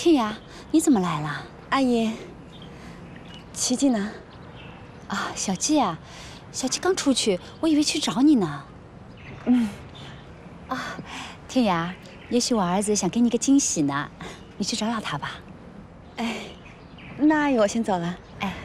天涯，你怎么来了？ 阿姨，琪琪呢？ 啊，小季啊，小季刚出去，我以为去找你呢。啊，天涯，也许我儿子想给你个惊喜呢，你去找找他吧。 哎，那阿姨，我先走了。 哎。